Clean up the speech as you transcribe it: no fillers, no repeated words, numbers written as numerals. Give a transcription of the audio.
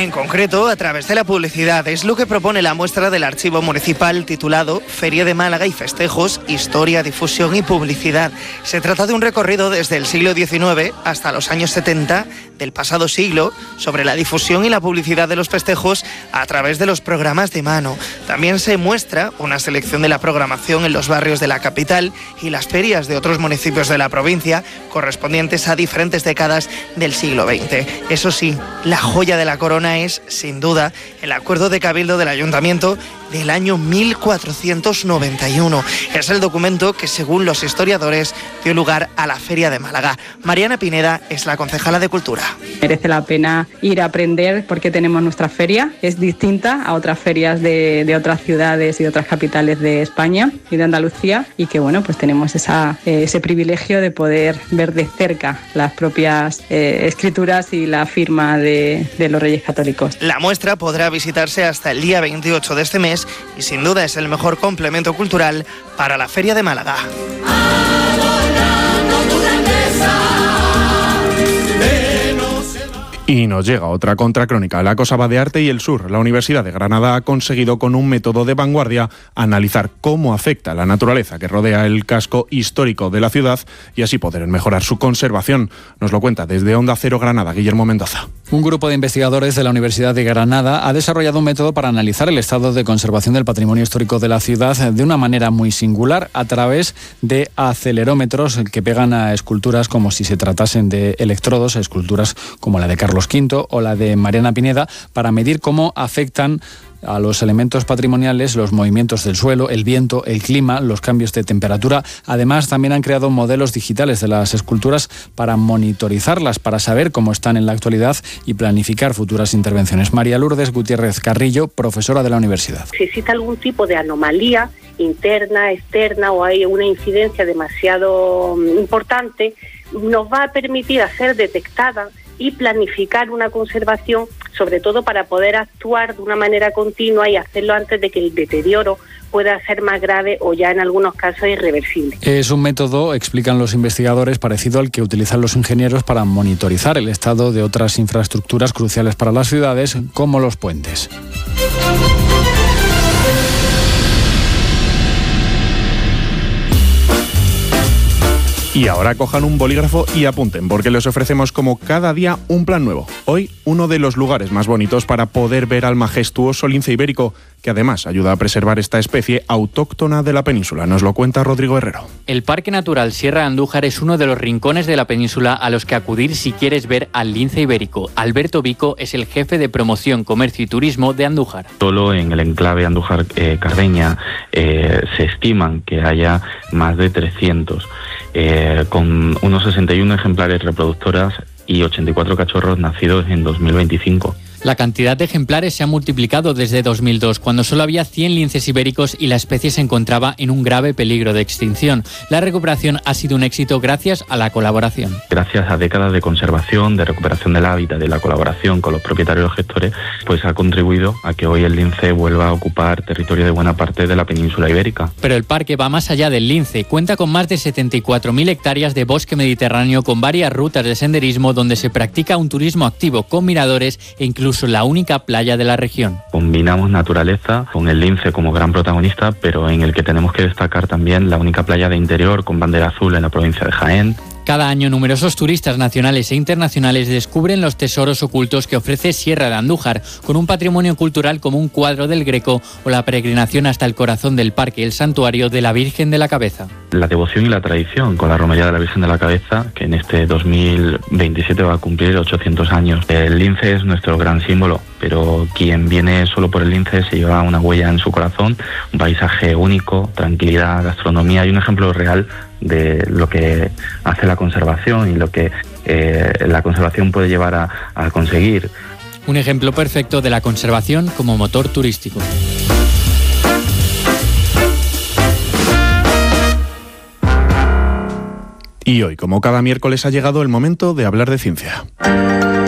en concreto a través de la publicidad. Es lo que propone la muestra del Archivo Municipal titulado Feria de Málaga y Festejos, Historia, Difusión y Publicidad. Se trata de un recorrido desde el siglo XIX hasta los años 70 del pasado siglo sobre la difusión y la publicidad de los festejos a través de los programas de mano. También se muestra una selección de la programación en los barrios de la capital y las ferias de otros municipios de la provincia correspondientes a diferentes décadas del siglo XX. Eso sí, la joya de la corona es, sin duda, el acuerdo de cabildo del ayuntamiento del año 1491. Es el documento que, según los historiadores, dio lugar a la Feria de Málaga. Mariana Pineda es la concejala de Cultura. Merece la pena ir a aprender porque tenemos nuestra feria. Es distinta a otras ferias de otras ciudades y otras capitales de España y de Andalucía, y que bueno, pues tenemos ese privilegio de poder ver de cerca las propias escrituras y la firma de los Reyes Católicos. La muestra podrá visitarse hasta el día 28 de este mes y sin duda es el mejor complemento cultural para la Feria de Málaga. Y nos llega otra contracrónica. La cosa va de arte y el sur. La Universidad de Granada ha conseguido con un método de vanguardia analizar cómo afecta la naturaleza que rodea el casco histórico de la ciudad y así poder mejorar su conservación. Nos lo cuenta desde Onda Cero Granada, Guillermo Mendoza. Un grupo de investigadores de la Universidad de Granada ha desarrollado un método para analizar el estado de conservación del patrimonio histórico de la ciudad de una manera muy singular a través de acelerómetros que pegan a esculturas como si se tratasen de electrodos, a esculturas como la de Carlos V o la de Mariana Pineda, para medir cómo afectan a los elementos patrimoniales los movimientos del suelo, el viento, el clima, los cambios de temperatura. Además, también han creado modelos digitales de las esculturas para monitorizarlas, para saber cómo están en la actualidad y planificar futuras intervenciones. María Lourdes Gutiérrez Carrillo, profesora de la universidad. Si existe algún tipo de anomalía interna, externa, o hay una incidencia demasiado importante, nos va a permitir hacer detectada y planificar una conservación, sobre todo para poder actuar de una manera continua y hacerlo antes de que el deterioro pueda ser más grave o ya en algunos casos irreversible. Es un método, explican los investigadores, parecido al que utilizan los ingenieros para monitorizar el estado de otras infraestructuras cruciales para las ciudades, como los puentes. Y ahora cojan un bolígrafo y apunten, porque les ofrecemos como cada día un plan nuevo. Hoy, uno de los lugares más bonitos para poder ver al majestuoso lince ibérico, que además ayuda a preservar esta especie autóctona de la península. Nos lo cuenta Rodrigo Herrero. El Parque Natural Sierra de Andújar es uno de los rincones de la península a los que acudir si quieres ver al lince ibérico. Alberto Vico es el jefe de promoción, comercio y turismo de Andújar. Solo en el enclave Andújar-Cardeña se estiman que haya más de 300, con unos 61 ejemplares reproductoras y 84 cachorros nacidos en 2025. La cantidad de ejemplares se ha multiplicado desde 2002, cuando solo había 100 linces ibéricos y la especie se encontraba en un grave peligro de extinción. La recuperación ha sido un éxito gracias a la colaboración. Gracias a décadas de conservación, de recuperación del hábitat, de la colaboración con los propietarios gestores, pues ha contribuido a que hoy el lince vuelva a ocupar territorio de buena parte de la península ibérica. Pero el parque va más allá del lince. Cuenta con más de 74.000 hectáreas de bosque mediterráneo con varias rutas de senderismo donde se practica un turismo activo con miradores e incluso la única playa de la región. Combinamos naturaleza con el lince como gran protagonista, pero en el que tenemos que destacar también la única playa de interior con bandera azul en la provincia de Jaén. Cada año numerosos turistas nacionales e internacionales descubren los tesoros ocultos que ofrece Sierra de Andújar, con un patrimonio cultural como un cuadro del Greco o la peregrinación hasta el corazón del parque, el santuario de la Virgen de la Cabeza. La devoción y la tradición con la romería de la Virgen de la Cabeza, que en este 2027 va a cumplir 800 años. El lince es nuestro gran símbolo, pero quien viene solo por el lince se lleva una huella en su corazón, un paisaje único, tranquilidad, gastronomía y un ejemplo real de lo que hace la conservación y lo que la conservación puede llevar a conseguir. Un ejemplo perfecto de la conservación como motor turístico. Y hoy, como cada miércoles, ha llegado el momento de hablar de ciencia.